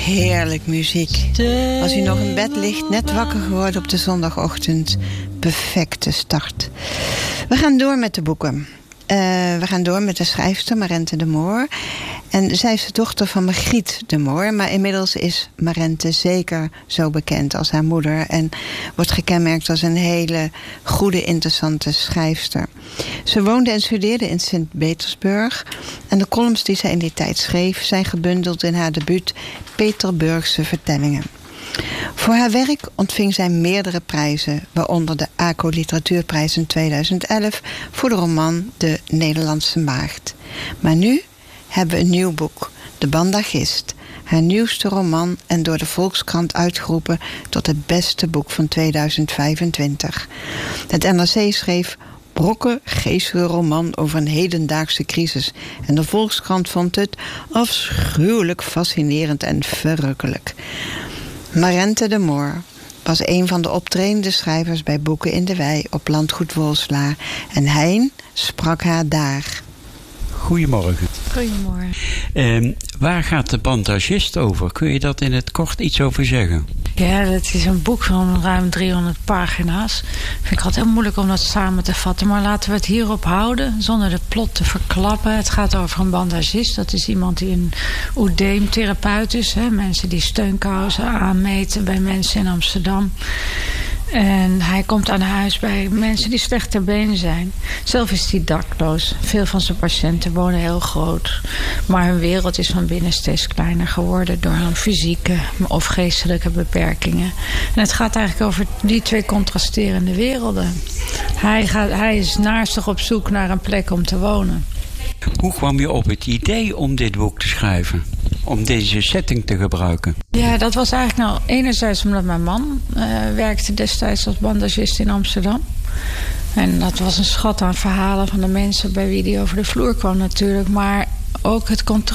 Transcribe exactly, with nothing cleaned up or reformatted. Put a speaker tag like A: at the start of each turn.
A: Heerlijk muziek. Als u nog in bed ligt, net wakker geworden op de zondagochtend. Perfecte start. We gaan door met de boeken. Uh, we gaan door met de schrijfster Marente de Moor. En zij is de dochter van Margriet de Moor. Maar inmiddels is Marente zeker zo bekend als haar moeder. En wordt gekenmerkt als een hele goede, interessante schrijfster. Ze woonde en studeerde in Sint-Petersburg. En de columns die zij in die tijd schreef zijn gebundeld in haar debuut Peterburgse Vertellingen. Voor haar werk ontving zij meerdere prijzen, waaronder de A C O Literatuurprijs in tweeduizend elf voor de roman De Nederlandse Maagd. Maar nu hebben we een nieuw boek, De Bandagist, haar nieuwste roman en door de Volkskrant uitgeroepen tot het beste boek van tweeduizend vijfentwintig. Het N R C schreef brokken geestige roman over een hedendaagse crisis en de Volkskrant vond het afschuwelijk fascinerend en verrukkelijk. Marente de Moor was een van de optredende schrijvers bij Boeken in de Wei op Landgoed Wolslaar. En hij sprak haar daar.
B: Goedemorgen.
C: Goedemorgen.
B: Uh, waar gaat De Bandagist over? Kun je dat in het kort iets over zeggen?
C: Ja, dat is een boek van ruim driehonderd pagina's. Vind ik altijd heel moeilijk om dat samen te vatten. Maar laten we het hierop houden, zonder de plot te verklappen. Het gaat over een bandagist. Dat is iemand die een oedeemtherapeut is. Hè? Mensen die steunkousen aanmeten bij mensen in Amsterdam. En hij komt aan huis bij mensen die slecht ter been zijn. Zelf is hij dakloos. Veel van zijn patiënten wonen heel groot. Maar hun wereld is van binnen steeds kleiner geworden door hun fysieke of geestelijke beperkingen. En het gaat eigenlijk over die twee contrasterende werelden. Hij, gaat, hij is naarstig op zoek naar een plek om te wonen.
B: Hoe kwam je op het idee om dit boek te schrijven? Om deze setting te gebruiken?
C: Ja, dat was eigenlijk nou enerzijds omdat mijn man uh, werkte destijds als bandagist in Amsterdam. En dat was een schat aan verhalen van de mensen bij wie die over de vloer kwam natuurlijk. Maar ook het contrast